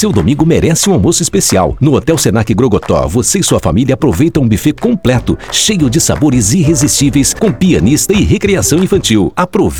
seu domingo merece um almoço especial. No Hotel Senac Grogotó, você e sua família aproveitam um buffet completo, cheio de sabores irresistíveis, com pianista e recreação infantil. Aproveite